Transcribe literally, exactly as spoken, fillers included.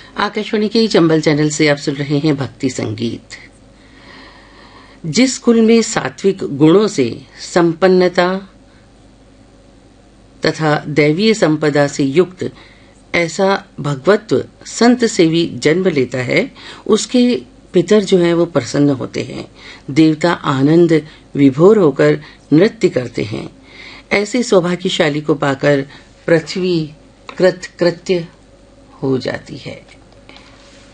आकाशवाणी के चंबल चैनल से आप सुन रहे हैं भक्ति संगीत। जिस कुल में सात्विक गुणों से संपन्नता तथा दैवीय संपदा से युक्त ऐसा भगवत्व संत सेवी जन्म लेता है, उसके पितर जो हैं वो प्रसन्न होते हैं। देवता आनंद विभोर होकर नृत्य करते हैं। ऐसे सौभाग्यशाली को पाकर पृथ्वी कृत कृत्य हो जाती है।